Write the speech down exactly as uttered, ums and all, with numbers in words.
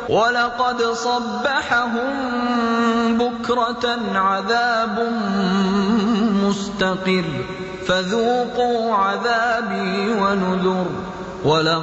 وَلَقَدْ صَبَّحَهُم بُكْرَةً عَذَابٌ مُّسْتَقِرٌّ فَذُوقُوا عَذَابِي وَنُذُرِ